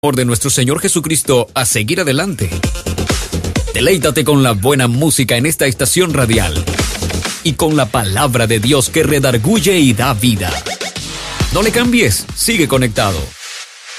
de nuestro Señor Jesucristo a seguir adelante. Deleítate con la buena música en esta estación radial y con la palabra de Dios que redarguye y da vida. No le cambies, sigue conectado.